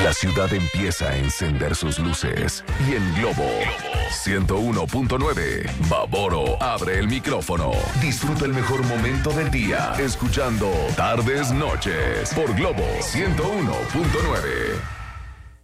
La ciudad empieza a encender sus luces y en Globo 101.9, Baboro abre el micrófono. Disfruta el mejor momento del día escuchando Tardes Noches por Globo 101.9.